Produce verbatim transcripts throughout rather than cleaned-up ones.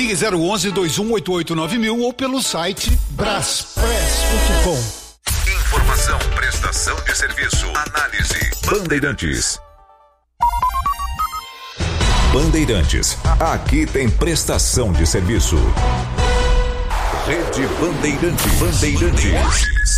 Ligue zero onze, dois um oito oito nove mil ou pelo site braspress ponto com. Informação, prestação de serviço, análise. Bandeirantes. Bandeirantes. Aqui tem prestação de serviço. Rede Bandeirantes. Bandeirantes.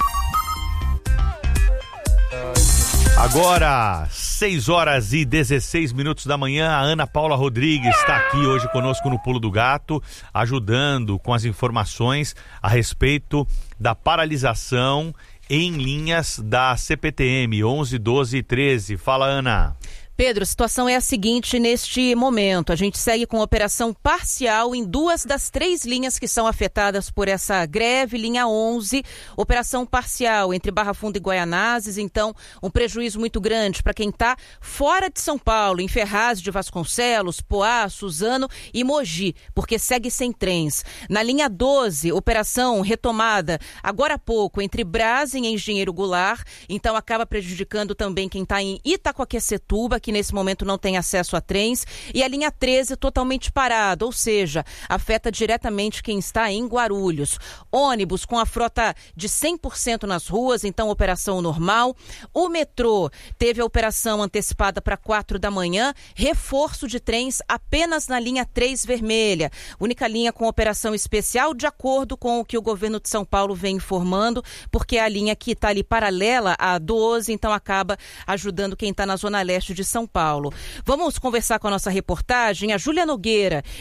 Agora, seis horas e dezesseis minutos da manhã, a Ana Paula Rodrigues está aqui hoje conosco no Pulo do Gato, ajudando com as informações a respeito da paralisação em linhas da C P T M onze, doze e treze. Fala, Ana. Pedro, a situação é a seguinte neste momento. A gente segue com operação parcial em duas das três linhas que são afetadas por essa greve. Linha onze, operação parcial entre Barra Funda e Guaianazes. Então, um prejuízo muito grande para quem está fora de São Paulo, em Ferraz de Vasconcelos, Poá, Suzano e Mogi, porque segue sem trens. Na linha doze, operação retomada agora há pouco entre Brás e Engenheiro Goulart. Então, acaba prejudicando também quem está em Itacoaquecetuba, que nesse momento não tem acesso a trens, e a linha treze totalmente parada, ou seja, afeta diretamente quem está em Guarulhos. Ônibus com a frota de cem por cento nas ruas, então operação normal. O metrô teve a operação antecipada para quatro da manhã, reforço de trens apenas na linha três vermelha, única linha com operação especial, de acordo com o que o governo de São Paulo vem informando, porque é a linha que está ali paralela à doze, então acaba ajudando quem está na zona leste de São Paulo. Vamos conversar com a nossa reportagem, a Júlia Nogueira,